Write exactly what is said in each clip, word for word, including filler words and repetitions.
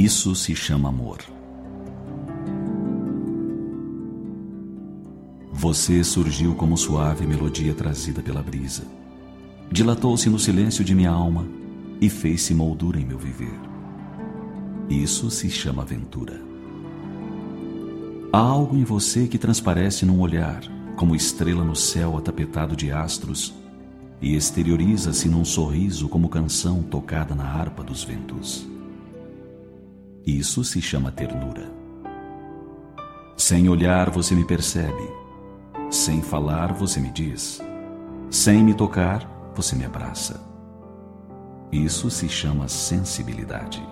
Isso se chama amor. Você surgiu como suave melodia trazida pela brisa. Dilatou-se no silêncio de minha alma e fez-se moldura em meu viver. Isso se chama aventura. Há algo em você que transparece num olhar, como estrela no céu atapetado de astros, e exterioriza-se num sorriso como canção tocada na harpa dos ventos. Isso se chama ternura. Sem olhar você me percebe. Sem falar você me diz. Sem me tocar você me abraça. Isso se chama sensibilidade.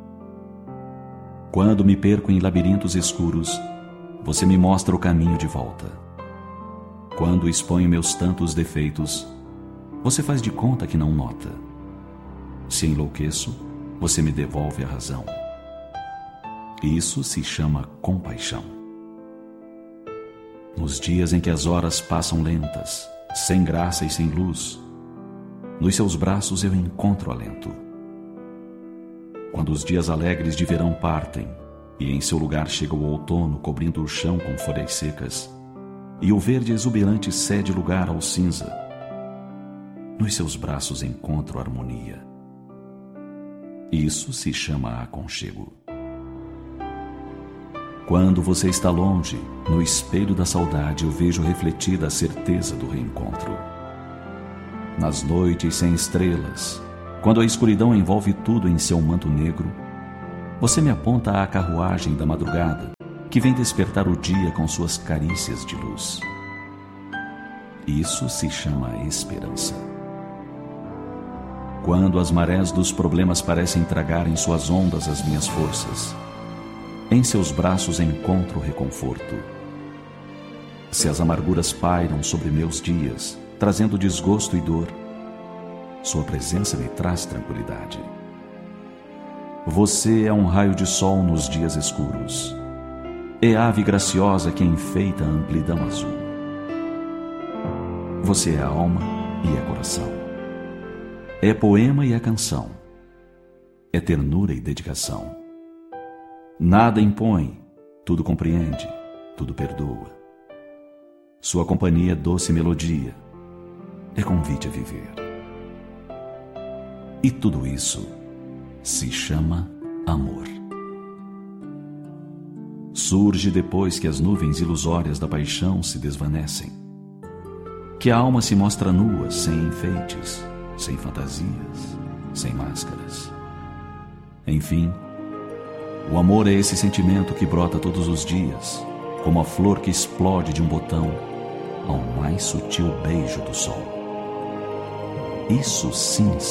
Quando me perco em labirintos escuros, você me mostra o caminho de volta. Quando exponho meus tantos defeitos, você faz de conta que não nota. Se enlouqueço, você me devolve a razão. Isso se chama compaixão. Nos dias em que as horas passam lentas, sem graça e sem luz, nos seus braços eu encontro alento. Quando os dias alegres de verão partem e em seu lugar chega o outono cobrindo o chão com folhas secas, e o verde exuberante cede lugar ao cinza, nos seus braços encontro harmonia. Isso se chama aconchego. Quando você está longe, no espelho da saudade eu vejo refletida a certeza do reencontro. Nas noites sem estrelas, quando a escuridão envolve tudo em seu manto negro, você me aponta à carruagem da madrugada que vem despertar o dia com suas carícias de luz. Isso se chama esperança. Quando as marés dos problemas parecem tragar em suas ondas as minhas forças, em seus braços encontro reconforto. Se as amarguras pairam sobre meus dias, trazendo desgosto e dor, sua presença me traz tranquilidade. Você é um raio de sol nos dias escuros. É ave graciosa que enfeita a amplidão azul. Você é alma e é coração. É poema e é canção. É ternura e dedicação. Nada impõe, tudo compreende, tudo perdoa. Sua companhia é doce melodia, é convite a viver. E tudo isso se chama amor. Surge depois que as nuvens ilusórias da paixão se desvanecem, que a alma se mostra nua, sem enfeites, sem fantasias, sem máscaras. Enfim, o amor é esse sentimento que brota todos os dias, como a flor que explode de um botão ao mais sutil beijo do sol. Isso sim